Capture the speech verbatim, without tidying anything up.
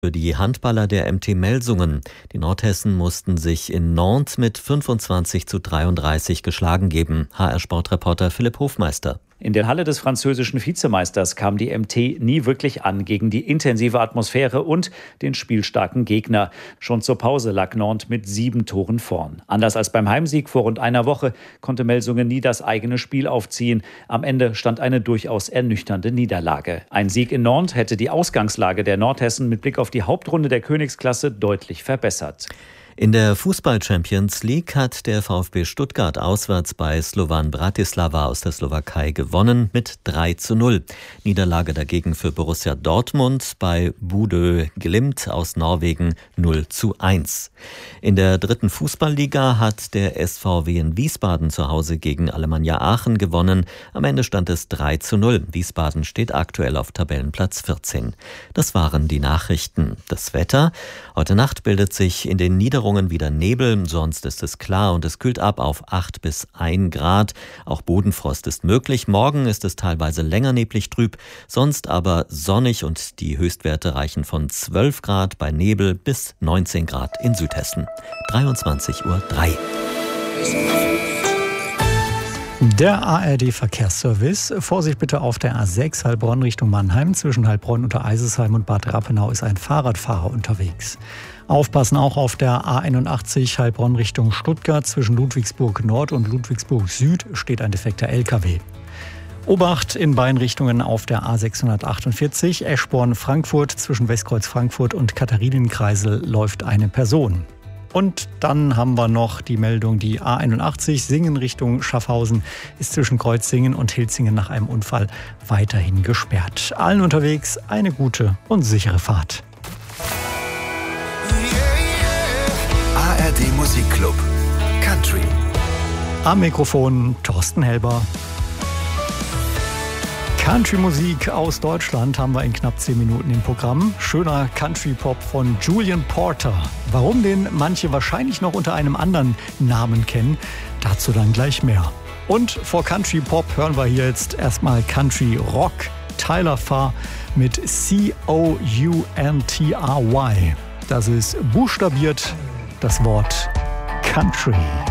Für die Handballer der M T Melsungen. Die Nordhessen mussten sich in Nantes mit fünfundzwanzig zu dreiunddreißig geschlagen geben. H R-Sportreporter Philipp Hofmeister. In der Halle des französischen Vizemeisters kam die M T nie wirklich an gegen die intensive Atmosphäre und den spielstarken Gegner. Schon zur Pause lag Nantes mit sieben Toren vorn. Anders als beim Heimsieg vor rund einer Woche konnte Melsungen nie das eigene Spiel aufziehen. Am Ende stand eine durchaus ernüchternde Niederlage. Ein Sieg in Nantes hätte die Ausgangslage der Nordhessen mit Blick auf die Hauptrunde der Königsklasse deutlich verbessert. In der Fußball-Champions League hat der VfB Stuttgart auswärts bei Slovan Bratislava aus der Slowakei gewonnen mit drei zu null. Niederlage dagegen für Borussia Dortmund bei Bodø Glimt aus Norwegen null zu eins. In der dritten Fußballliga hat der S V W in Wiesbaden zu Hause gegen Alemannia Aachen gewonnen. Am Ende stand es drei zu null. Wiesbaden steht aktuell auf Tabellenplatz vierzehn. Das waren die Nachrichten. Das Wetter. Heute Nacht bildet sich in den Niederungen wieder Nebel, sonst ist es klar und es kühlt ab auf acht bis ein Grad. Auch Bodenfrost ist möglich. Morgen ist es teilweise länger neblig trüb, sonst aber sonnig und die Höchstwerte reichen von zwölf Grad bei Nebel bis neunzehn Grad in Südhessen. dreiundzwanzig Uhr drei. Der A R D-Verkehrsservice. Vorsicht bitte auf der A sechs Heilbronn Richtung Mannheim. Zwischen Heilbronn unter Eisesheim und Bad Rappenau ist ein Fahrradfahrer unterwegs. Aufpassen auch auf der A einundachtzig Heilbronn Richtung Stuttgart. Zwischen Ludwigsburg Nord und Ludwigsburg Süd steht ein defekter L K W. Obacht in beiden Richtungen auf der A sechshundertachtundvierzig Eschborn-Frankfurt. Zwischen Westkreuz Frankfurt und Katharinenkreisel läuft eine Person. Und dann haben wir noch die Meldung, die A einundachtzig Singen Richtung Schaffhausen ist zwischen Kreuzsingen und Hilzingen nach einem Unfall weiterhin gesperrt. Allen unterwegs eine gute und sichere Fahrt. A R D Musikclub Country. Am Mikrofon Thorsten Helber. Country-Musik aus Deutschland haben wir in knapp zehn Minuten im Programm. Schöner Country-Pop von Julian Porter. Warum den manche wahrscheinlich noch unter einem anderen Namen kennen, dazu dann gleich mehr. Und vor Country-Pop hören wir hier jetzt erstmal Country-Rock. Tyler Farr mit C O U N T R Y. Das ist buchstabiert das Wort Country.